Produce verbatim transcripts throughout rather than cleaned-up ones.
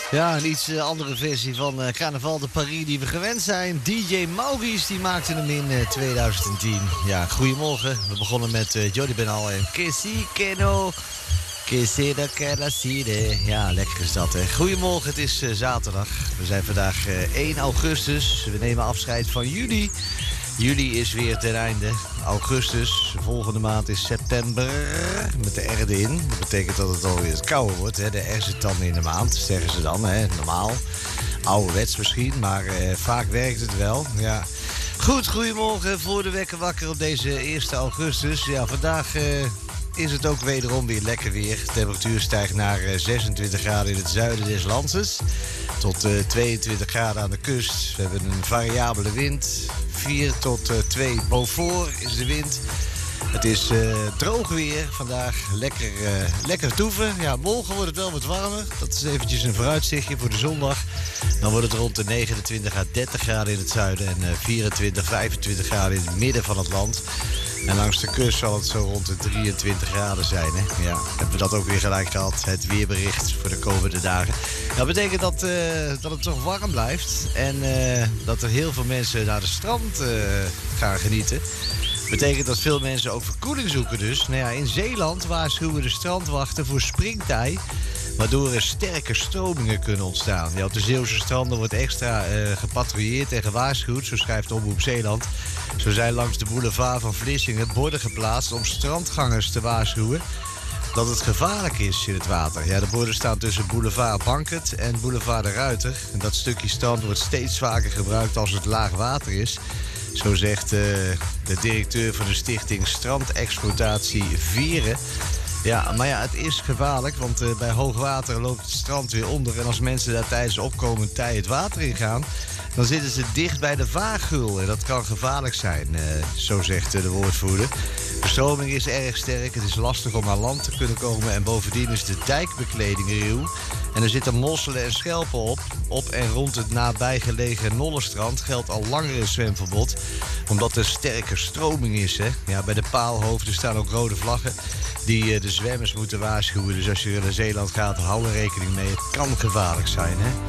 Ja, een iets uh, andere versie van uh, Carnaval de Paris die we gewend zijn. D J Maurice, die maakte hem in uh, tweeduizend tien. Ja, goedemorgen. We begonnen met uh, Jody Benal en Kissy Keno. Kissy de Kelaside. Ja, lekker is dat, hè. Goedemorgen, het is uh, zaterdag. We zijn vandaag uh, één augustus. We nemen afscheid van juli. Juli is weer ten einde. Augustus, volgende maand is september. Met de R erin. Dat betekent dat het alweer het kouder wordt. Hè. De R zit dan in de maand, zeggen ze dan. Hè. Normaal. Ouderwets misschien, maar eh, vaak werkt het wel. Ja. Goed, goedemorgen. Voor de wekker wakker op deze eerste augustus. Ja, vandaag eh, is het ook wederom weer lekker weer. De temperatuur stijgt naar eh, zesentwintig graden in het zuiden des landes. Tot uh, tweeëntwintig graden aan de kust. We hebben een variabele wind. vier tot twee Beaufort is de wind. Het is uh, droog weer vandaag. Lekker, uh, lekker toeven. Ja, morgen wordt het wel wat warmer. Dat is eventjes een vooruitzichtje voor de zondag. Dan wordt het rond de negenentwintig à dertig graden in het zuiden. En uh, vierentwintig, vijfentwintig graden in het midden van het land. En langs de kust zal het zo rond de drieëntwintig graden zijn. Hè? Ja, hebben we dat ook weer gelijk gehad. Het weerbericht voor de komende dagen. Dat betekent dat, uh, dat het toch warm blijft. En uh, dat er heel veel mensen naar de strand uh, gaan genieten. Betekent dat veel mensen ook verkoeling zoeken dus. Nou ja, in Zeeland waarschuwen de strandwachten voor springtij, waardoor er sterke stromingen kunnen ontstaan. Ja, op de Zeeuwse stranden wordt extra uh, gepatrouilleerd en gewaarschuwd, zo schrijft Omroep Zeeland. Zo zijn langs de boulevard van Vlissingen borden geplaatst om strandgangers te waarschuwen dat het gevaarlijk is in het water. Ja, de borden staan tussen boulevard Bankert en boulevard de Ruiter. En dat stukje strand wordt steeds vaker gebruikt als het laag water is. Zo zegt uh, de directeur van de stichting Strandexploitatie Vieren. Ja, maar ja, het is gevaarlijk, want uh, bij hoogwater loopt het strand weer onder. En als mensen daar tijdens opkomend tij het water ingaan, dan zitten ze dicht bij de vaargeul. En dat kan gevaarlijk zijn, uh, zo zegt uh, de woordvoerder. De stroming is erg sterk, het is lastig om aan land te kunnen komen. En bovendien is de dijkbekleding ruw. En er zitten mosselen en schelpen op. Op en rond het nabijgelegen Nollestrand geldt al langer een zwemverbod, omdat er sterke stroming is. Hè? Ja, bij de paalhoofden staan ook rode vlaggen die uh, de zwemmers moeten waarschuwen. Dus als je naar Zeeland gaat, hou er rekening mee. Het kan gevaarlijk zijn, hè?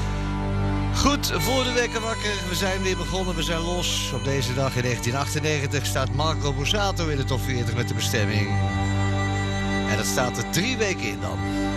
Goed, voor de wekker wakker. We zijn weer begonnen, we zijn los. Op deze dag in negentien achtennegentig staat Marco Borsato in de top veertig met de bestemming. En dat staat er drie weken in dan.